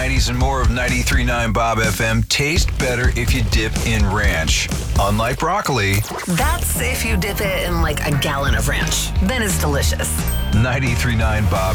90s and more of 93.9 Bob FM taste better if you dip in ranch. Unlike broccoli, That's if you dip it in like a gallon of ranch. Then it's delicious. 93.9 Bob